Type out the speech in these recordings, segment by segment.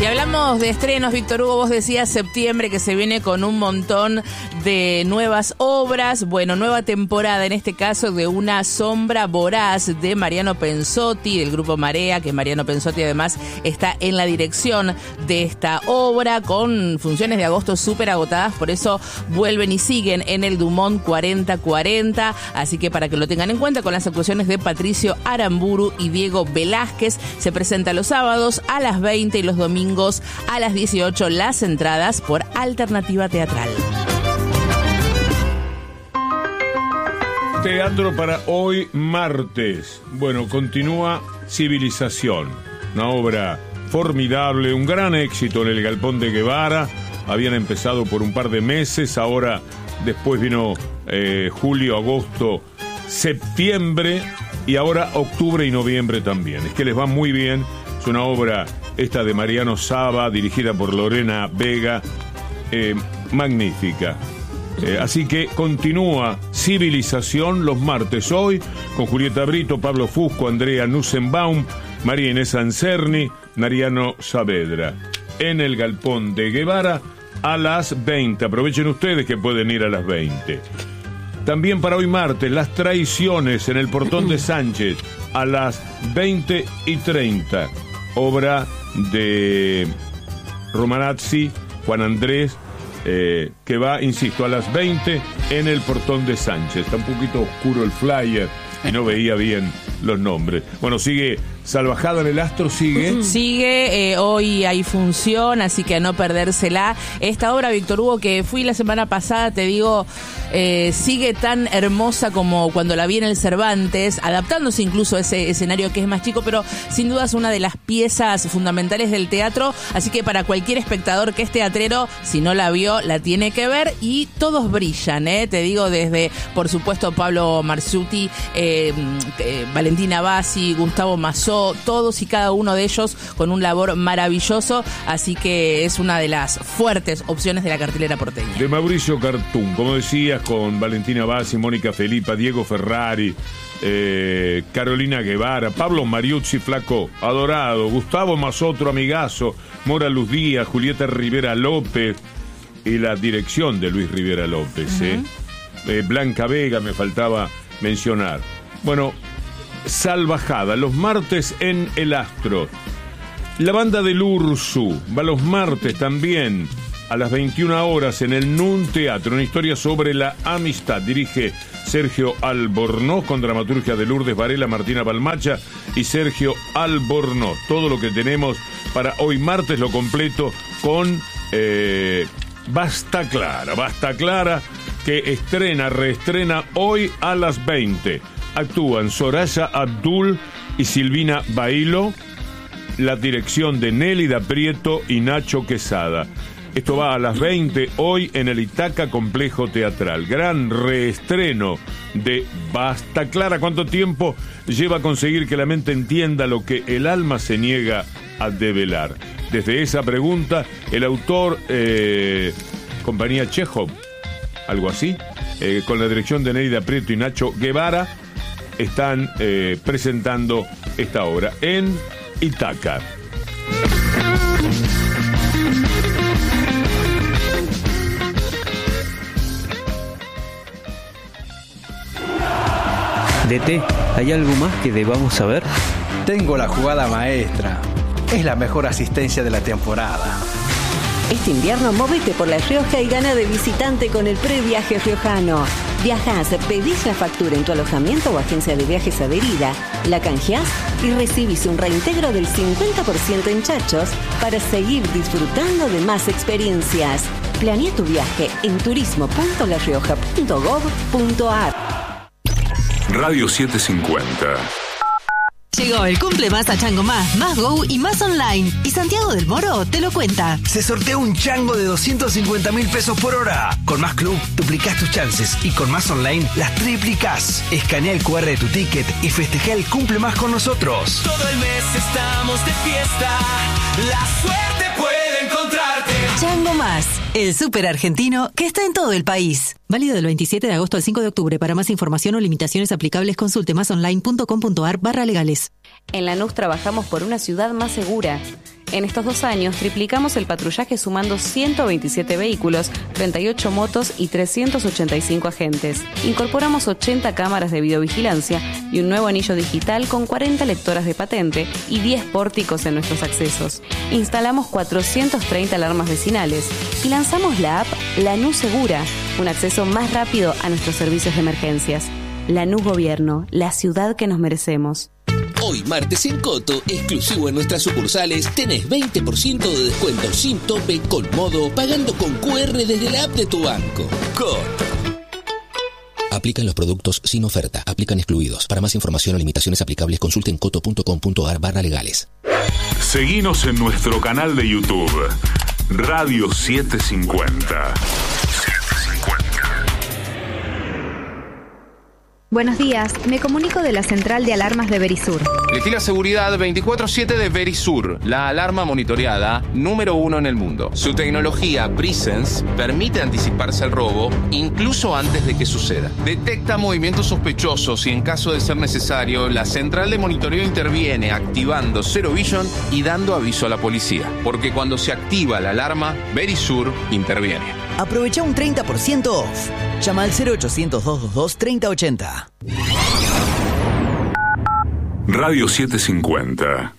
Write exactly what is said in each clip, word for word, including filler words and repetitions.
Y hablamos de estrenos, Víctor Hugo, vos decías septiembre que se viene con un montón de nuevas obras, bueno, nueva temporada, en este caso de Una sombra voraz de Mariano Pensotti, del grupo Marea, que Mariano Pensotti además está en la dirección de esta obra, con funciones de agosto súper agotadas, por eso vuelven y siguen en el Dumont cuarenta cuarenta, así que para que lo tengan en cuenta, con las actuaciones de Patricio Aramburu y Diego Velázquez, se presenta los sábados a las veinte y los domingos a las dieciocho, las entradas por Alternativa Teatral. Teatro para hoy martes. Bueno, continúa Civilización, una obra formidable, un gran éxito en el Galpón de Guevara. Habían empezado por un par de meses, ahora después vino eh, julio, agosto, septiembre y ahora octubre y noviembre también. Es que les va muy bien, es una obra esta de Mariano Saba, dirigida por Lorena Vega, eh, magnífica. Eh, así que continúa Civilización los martes hoy, con Julieta Brito, Pablo Fusco, Andrea Nussenbaum, María Inés Ancerni, Mariano Saavedra. En el Galpón de Guevara a las veinte. Aprovechen ustedes que pueden ir a las veinte. También para hoy martes, Las Traiciones en el Portón de Sánchez a las veinte y treinta. Obra de Romanazzi, Juan Andrés, eh, que va, insisto, a las veinte en el Portón de Sánchez. Está un poquito oscuro el flyer y no veía bien los nombres. Bueno, sigue Salvajada en el Astro, sigue. Sigue, eh, hoy hay función, así que a no perdérsela. Esta obra, Víctor Hugo, que fui la semana pasada, te digo, eh, sigue tan hermosa como cuando la vi en el Cervantes, adaptándose incluso a ese escenario que es más chico, pero sin duda es una de las piezas fundamentales del teatro, así que para cualquier espectador que es teatrero, si no la vio, la tiene que ver, y todos brillan, eh, te digo, desde, por supuesto, Pablo Marzuti, eh, eh, Valentina Bassi, Gustavo Mazó, todos y cada uno de ellos con un labor maravilloso, así que es una de las fuertes opciones de la cartelera porteña. De Mauricio Cartún, como decías, con Valentina Bassi, Mónica Felipa, Diego Ferrari, eh, Carolina Guevara, Pablo Mariuzzi, flaco, adorado, Gustavo Mazotro, amigazo, Mora Luz Díaz, Julieta Rivera López y la dirección de Luis Rivera López, uh-huh. eh. Eh, Blanca Vega me faltaba mencionar. Bueno, Salvajada, los martes en El Astro. La banda del Ursu va los martes también a las veintiuna horas en el Nun Teatro, una historia sobre la amistad. Dirige Sergio Albornoz, con dramaturgia de Lourdes Varela, Martina Balmacha y Sergio Albornoz. Todo lo que tenemos para hoy martes, lo completo con eh, Basta Clara. Basta Clara, que estrena, reestrena hoy a las veinte. Actúan Soraya Abdul y Silvina Bailo, la dirección de Nélida Prieto y Nacho Quesada. Esto va a las veinte hoy en el Itaca Complejo Teatral. Gran reestreno de Basta Clara. ¿Cuánto tiempo lleva a conseguir que la mente entienda lo que el alma se niega a develar? Desde esa pregunta, el autor, eh, compañía Chekhov, algo así, eh, con la dirección de Nélida Prieto y Nacho Guevara, están eh, presentando esta obra en Itaca. D T, ¿hay algo más que debamos saber? Tengo la jugada maestra. Es la mejor asistencia de la temporada. Este invierno móvete por La Rioja y gana de visitante con el previaje riojano. Viajás, pedís la factura en tu alojamiento o agencia de viajes adherida, la canjeás y recibís un reintegro del cincuenta por ciento en chachos para seguir disfrutando de más experiencias. Planea tu viaje en turismo punto la rioja punto gob punto ar. Radio setecientos cincuenta. Llegó el cumple más a Chango Más, Más Go y Más Online. Y Santiago del Moro te lo cuenta. Se sortea un chango de doscientos cincuenta mil pesos por hora. Con Más Club duplicás tus chances y con Más Online las triplicás. Escanea el cu erre de tu ticket y festeja el cumple más con nosotros. Todo el mes estamos de fiesta. La suerte puede encontrarte. Chango Más, el súper argentino que está en todo el país. Válido del veintisiete de agosto al cinco de octubre. Para más información o limitaciones aplicables, consulte másonline punto com punto ar barra legales. En Lanús trabajamos por una ciudad más segura. En estos dos años triplicamos el patrullaje sumando ciento veintisiete vehículos, treinta y ocho motos y trescientos ochenta y cinco agentes. Incorporamos ochenta cámaras de videovigilancia y un nuevo anillo digital con cuarenta lectoras de patente y diez pórticos en nuestros accesos. Instalamos cuatrocientas treinta alarmas vecinales y lanzamos la app Lanús Segura, un acceso más rápido a nuestros servicios de emergencias. Lanús Gobierno, la ciudad que nos merecemos. Hoy martes en Coto, exclusivo en nuestras sucursales, tenés veinte por ciento de descuento sin tope con Modo, pagando con Q R desde la app de tu banco. Coto. Aplican los productos sin oferta. Aplican excluidos. Para más información o limitaciones aplicables, consulten coto punto com punto a r barra legales. Seguinos en nuestro canal de YouTube, Radio setecientos cincuenta. Buenos días, me comunico de la central de alarmas de Verisur. Elegí la seguridad veinticuatro siete de Verisur, la alarma monitoreada número uno en el mundo. Su tecnología Presence permite anticiparse al robo incluso antes de que suceda. Detecta movimientos sospechosos y en caso de ser necesario, la central de monitoreo interviene activando Zero Vision y dando aviso a la policía. Porque cuando se activa la alarma, Verisur interviene. Aprovecha un treinta por ciento off. Llama al cero ochocientos, doscientos veintidós, treinta ochenta. Radio setecientos cincuenta.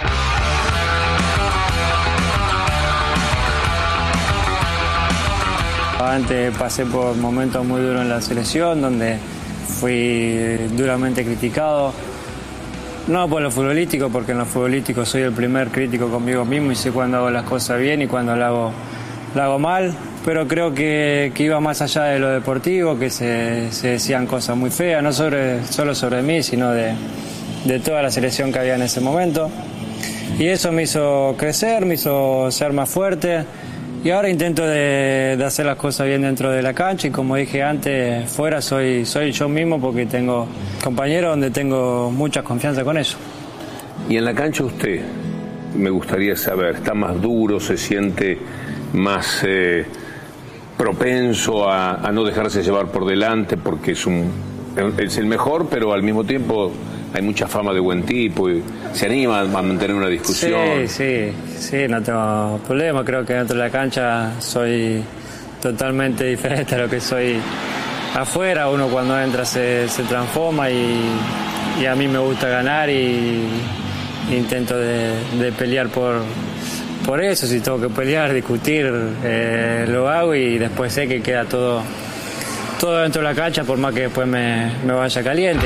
Antes pasé por momentos muy duros en la selección, donde fui duramente criticado. No por lo futbolístico, porque en lo futbolístico soy el primer crítico conmigo mismo y sé cuándo hago las cosas bien y cuándo las hago, las hago mal. Pero creo que, que iba más allá de lo deportivo, que se, se decían cosas muy feas, no sobre, solo sobre mí, sino de, de toda la selección que había en ese momento. Y eso me hizo crecer, me hizo ser más fuerte. Y ahora intento de, de hacer las cosas bien dentro de la cancha y como dije antes, fuera soy, soy yo mismo porque tengo compañeros donde tengo mucha confianza con ellos. Y en la cancha usted, me gustaría saber, ¿está más duro, se siente más eh, propenso a, a no dejarse llevar por delante porque es, un, es el mejor, pero al mismo tiempo hay mucha fama de buen tipo y se anima a mantener una discusión? Sí, sí, sí, no tengo problema. Creo que dentro de la cancha soy totalmente diferente a lo que soy afuera. Uno cuando entra se, se transforma y, y a mí me gusta ganar y intento de, de pelear por, por eso. Si tengo que pelear, discutir, eh, lo hago y después sé que queda todo, todo dentro de la cancha por más que después me, me vaya caliente.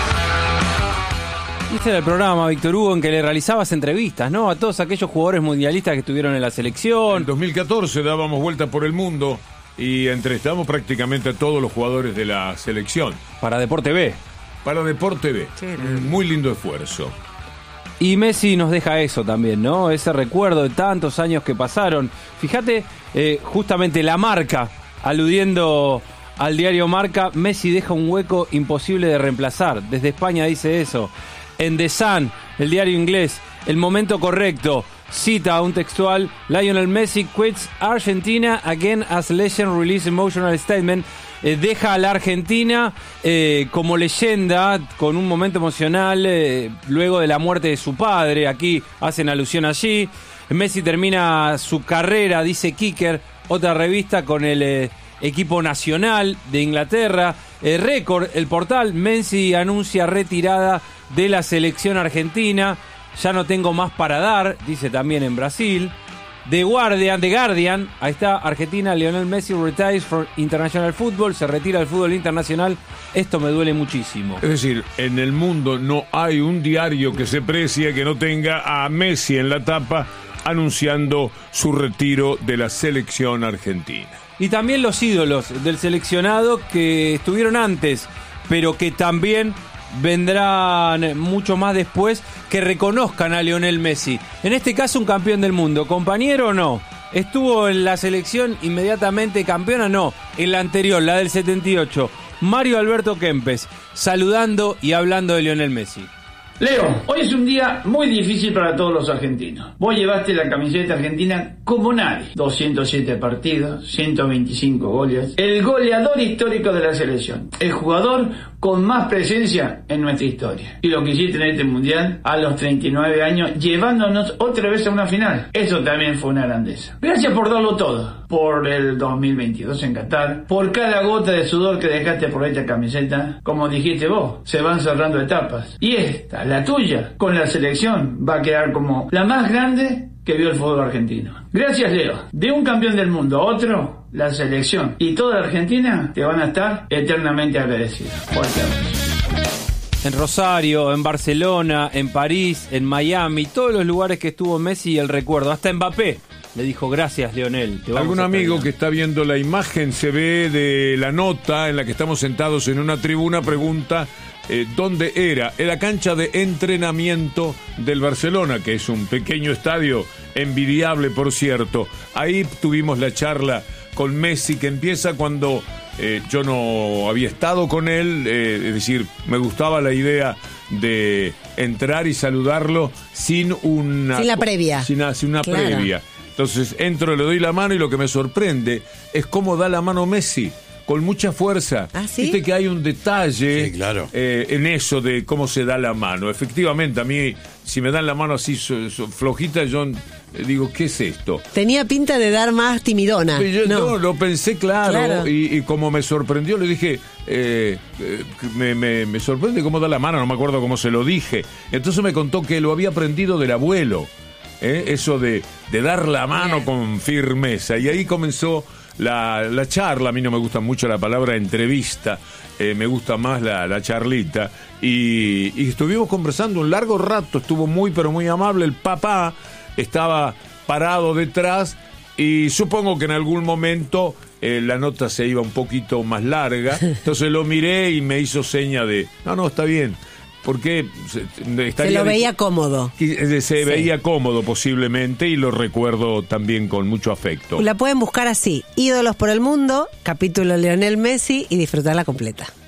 Este era el programa, Víctor Hugo, en que le realizabas entrevistas, ¿no? A todos aquellos jugadores mundialistas que estuvieron en la selección. En dos mil catorce dábamos vuelta por el mundo y entrevistamos prácticamente a todos los jugadores de la selección. Para Deporte B. Para Deporte B. Sí, muy lindo esfuerzo. Y Messi nos deja eso también, ¿no? Ese recuerdo de tantos años que pasaron. Fíjate, eh, justamente la Marca, aludiendo al diario Marca, Messi deja un hueco imposible de reemplazar. Desde España dice eso. En The Sun, el diario inglés, el momento correcto, cita un textual: Lionel Messi quits Argentina again as legend release emotional statement. Eh, deja a la Argentina eh, como leyenda, con un momento emocional eh, luego de la muerte de su padre. Aquí hacen alusión allí. Messi termina su carrera, dice Kicker, otra revista, con el eh, equipo nacional de Inglaterra. Eh, Récord, el portal, Messi anuncia retirada de la selección argentina. Ya no tengo más para dar, dice también en Brasil. The Guardian, The Guardian, ahí está, Argentina, Lionel Messi retires from international football, se retira del fútbol internacional. Esto me duele muchísimo. Es decir, en el mundo no hay un diario que se precie que no tenga a Messi en la tapa anunciando su retiro de la selección argentina. Y también los ídolos del seleccionado que estuvieron antes, pero que también vendrán mucho más después, que reconozcan a Lionel Messi. En este caso un campeón del mundo, ¿compañero o no? ¿Estuvo en la selección inmediatamente campeona? No, en la anterior, la del setenta y ocho. Mario Alberto Kempes, saludando y hablando de Lionel Messi. Leo, hoy es un día muy difícil para todos los argentinos. Vos llevaste la camiseta argentina como nadie. doscientos siete partidos, ciento veinticinco goles. El goleador histórico de la selección. El jugador con más presencia en nuestra historia. Y lo que hiciste en este mundial a los treinta y nueve años, llevándonos otra vez a una final. Eso también fue una grandeza. Gracias por darlo todo. Por el dos mil veintidós en Qatar. Por cada gota de sudor que dejaste por esta camiseta. Como dijiste vos, se van cerrando etapas. Y esta, la tuya, con la selección, va a quedar como la más grande que vio el fútbol argentino. Gracias, Leo. De un campeón del mundo a otro, la selección y toda la Argentina te van a estar eternamente agradecidos. Fuerte abrazo. En Rosario, en Barcelona, en París, en Miami, todos los lugares que estuvo Messi y el recuerdo. Hasta Mbappé le dijo gracias, Lionel. Te vamos Algún a amigo terminar. que está viendo la imagen se ve de la nota en la que estamos sentados en una tribuna, pregunta eh, dónde era. En la cancha de entrenamiento del Barcelona, que es un pequeño estadio envidiable, por cierto. Ahí tuvimos la charla con Messi, que empieza cuando eh, yo no había estado con él, eh, es decir, me gustaba la idea de entrar y saludarlo sin una... Sin la previa. Sin, sin una Claro. previa. Entonces entro, le doy la mano y lo que me sorprende es cómo da la mano Messi, con mucha fuerza. ¿Ah, sí? Viste que hay un detalle Sí, claro. eh, en eso de cómo se da la mano. Efectivamente, a mí, si me dan la mano así so- so- flojita, yo eh, digo, ¿qué es esto? Tenía pinta de dar más timidona. Yo no. no, lo pensé claro, Claro. Y, y como me sorprendió, le dije, eh, eh, me, me- me sorprende cómo da la mano, no me acuerdo cómo se lo dije. Entonces me contó que lo había aprendido del abuelo, ¿eh? Eso de, de dar la mano con firmeza. Y ahí comenzó la, la charla. A mí no me gusta mucho la palabra entrevista, eh, me gusta más la, la charlita. Y, y estuvimos conversando un largo rato, estuvo muy pero muy amable. El papá estaba parado detrás y supongo que en algún momento eh, la nota se iba un poquito más larga, entonces lo miré y me hizo seña de no, no, está bien, porque se, Se lo veía cómodo. se Sí. veía cómodo posiblemente, y lo recuerdo también con mucho afecto. La pueden buscar así, Ídolos por el Mundo, capítulo Lionel Messi, y disfrutarla completa.